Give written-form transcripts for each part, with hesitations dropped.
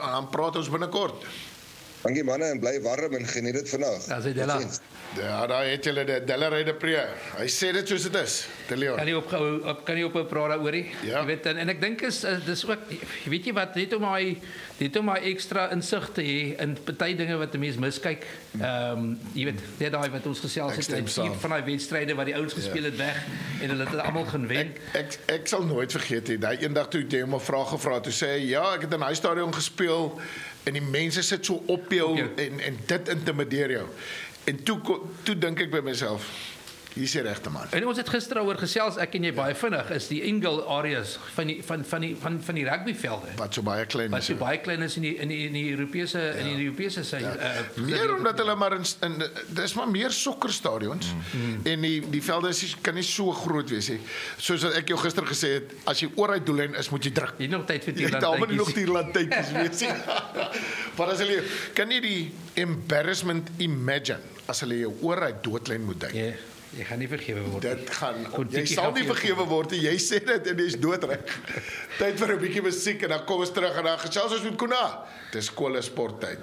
dan praat ons binnekort. Dankie manne, en bly warm en geniet dit vandag. Daar is Della. Ja, daar het julle die Della Ryder Pre. Hy sê dit soos dit is, de Leon. Kan nie ophou praat daaroor nie. Ja. Jy weet, en ek dink dis ook, weet jy wat, net om my extra insig te hê in party dinge wat 'n mens miskyk. Jy weet, net daai wat ons gesels het van daai wedstryde wat die ouens gespeel het weg en hulle het almal gaan wen. Ek sal nooit vergeet nie. Daai eendag toe jy hom 'n vraag gevra het, toe sê hy, ja, ek het in hy stadion gespeel en die mense sit so op jou en dit intimideer jou. En toe dink ek by myself, hier is die regte man. En ons het gister oor gesels, ek en jy baie vinnig, is die Engel areas van die rugbyvelde. Wat so baie klein is. Wat so baie klein is in die Europese sy. Meer omdat hulle maar dis maar meer sokkerstadions. En die velde kan nie so groot wees nie. Soos wat ek jou gister gesê het, as jy oor uit doellyn is, moet jy druk. Jy nog tyd vir tierlantjies. Daar moet nog tierlantjies wees nie. Maar as hulle kan nie die embarrassment imagine as hulle jou oor uit doodlyn moet dink. Ja. Jy gaan nie vergewe word. Jy sal nie vergewe word nie. Jy sê dit en jy's doodreg. Tyd vir 'n bietjie musiek en dan kom ons terug en dan gesels ons met Kona. Dis Kolle Sporttyd.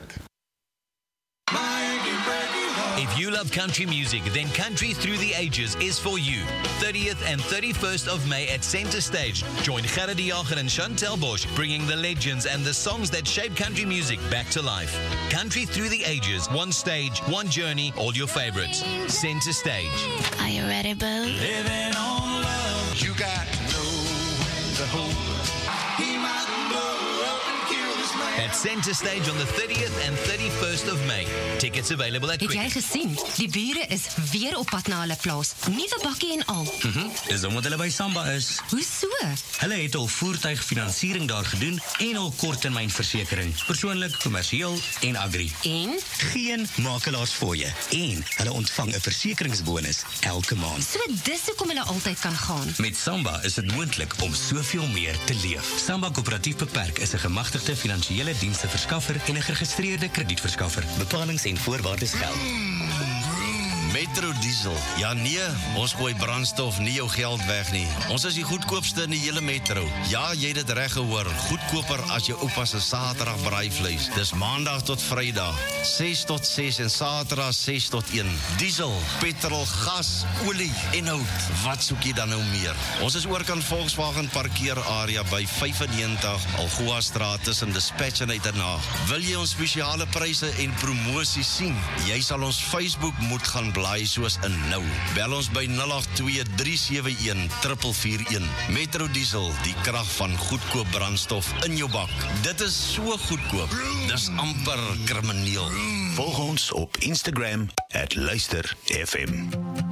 If you love country music, then Country Through the Ages is for you. 30th and 31st of May at Centre Stage. Join Gerard de Jager and Chantel Bosch, bringing the legends and the songs that shape country music back to life. Country Through the Ages. One stage, one journey, all your favorites. Centre Stage. Are you ready, Bo? Living on love. You got to know the hope. He might blow up and kill this man. At Centre Stage on the 30th and 31st of May. Tickets available at Het jy gesien? Die bure is weer op pad na hulle plaas. Nuwe bakkie en al. Dis omdat hulle by Samba is. Hoe so? Hulle het al voertuigfinansiering daar gedoen en al korttermynversekering. Persoonlik, kommersieel en agri. En? Geen makelaars voor je. En hulle ontvang 'n versekeringsbonus elke maand. So dis hoekom hulle altyd kan gaan. Met Samba is dit moontlik om soveel meer te leef. Samba Koöperatief Beperk is 'n gemagtigde finansiële diensteverskaffer en 'n geregistreerde kredietverskaffer. Bepalings en voorwaardes geld. Metro Diesel. Ja nee, ons gooi brandstof nie jou geld weg nie. Ons is die goedkoopste in die hele metro. Ja, jy het dit reg gehoor. Goedkoper as jou oupa se Saterdag braaivleis. Dis Maandag tot Vrydag, 6 tot 6 en Saterdag 6 tot 1. Diesel, petrol, gas, olie en hout. Wat soek jy dan nou meer? Ons is oorkant Volkswagen parkeerarea by 95 Algoa Straat tussen Dispatch en Uitenhaag. Wil jy ons spesiale pryse en promosies sien? Jy sal ons Facebook moet gaan blaai soos in nou. Bel ons by 082-371-441. Metro Diesel, die krag van goedkoop brandstof in jou bak. Dit is so goedkoop. Dis amper krimineel. Volg ons op Instagram @luisterfm.